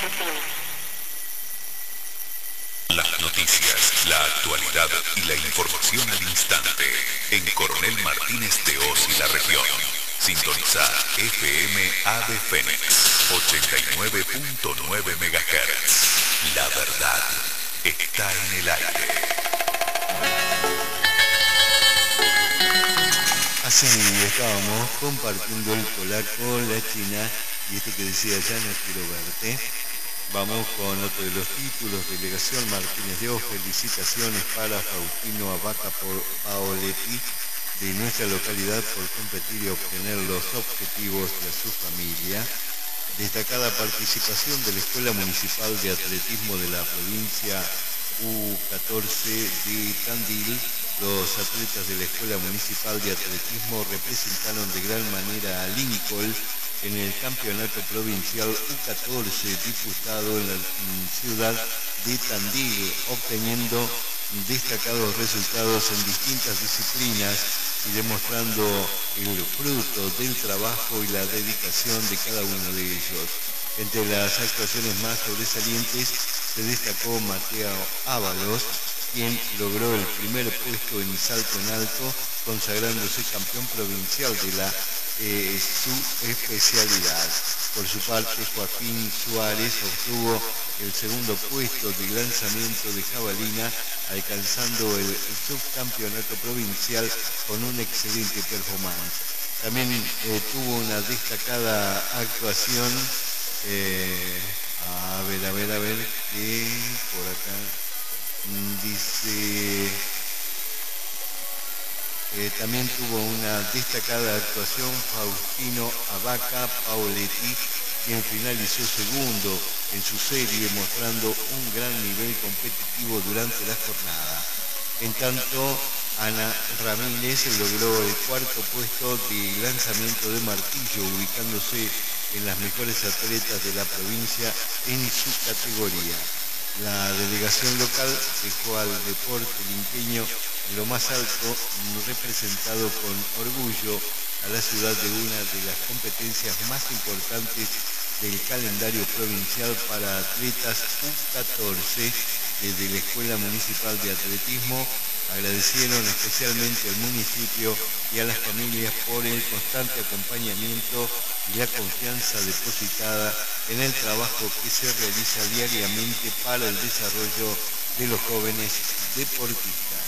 Las noticias, la actualidad y la información al instante en Coronel Martínez de Oz y la región. Sintoniza FM Ave Fénix 89.9 MHz. La verdad está en el aire. Así estábamos compartiendo el polaco, la china y este que decía ya no quiero verte. Vamos con otro de los títulos. Delegación Martínez de Oz, felicitaciones para Faustino Abaca Paoletti de nuestra localidad por competir y obtener los objetivos de su familia. Destacada participación de la Escuela Municipal de Atletismo de la provincia U14 de Tandil. Los atletas de la Escuela Municipal de Atletismo representaron de gran manera a Lincoln en el Campeonato Provincial U14 disputado en la ciudad de Tandil, obteniendo destacados resultados en distintas disciplinas y demostrando el fruto del trabajo y la dedicación de cada uno de ellos. Entre las actuaciones más sobresalientes se destacó Mateo Ábalos, quien logró el primer puesto en salto en alto, consagrándose campeón provincial de su especialidad. Por su parte, Joaquín Suárez obtuvo el segundo puesto de lanzamiento de jabalina, alcanzando el subcampeonato provincial con una excelente performance. También tuvo una destacada actuación, que por acá dice... también tuvo una destacada actuación Faustino Abaca Paoletti, quien finalizó segundo en su serie, mostrando un gran nivel competitivo durante la jornada. En tanto, Ana Ramírez logró el cuarto puesto de lanzamiento de martillo, ubicándose en las mejores atletas de la provincia en su categoría. La delegación local dejó al deporte linqueño en lo más alto, representado con orgullo a la ciudad de una de las competencias más importantes del calendario provincial para atletas U14. Desde la Escuela Municipal de Atletismo agradecieron especialmente al municipio y a las familias por el constante acompañamiento y la confianza depositada en el trabajo que se realiza diariamente para el desarrollo de los jóvenes deportistas.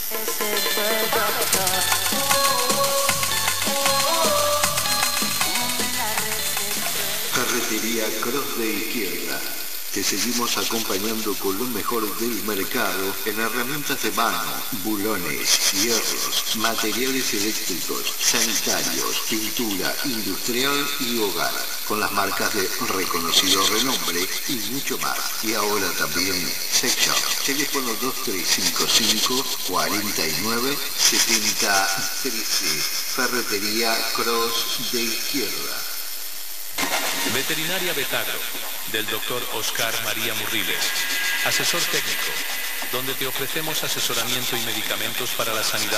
Ferretería Cross de Izquierda. Te seguimos acompañando con lo mejor del mercado en herramientas de mano, bulones, hierros, materiales eléctricos, sanitarios, pintura industrial y hogar, con las marcas de reconocido renombre y mucho más. Y ahora también Sex Shop. Teléfono 2355 49 70 13. Ferretería Cross de Izquierda. Veterinaria Betagro, del Dr. Oscar María Murriles, asesor técnico, donde te ofrecemos asesoramiento y medicamentos para la sanidad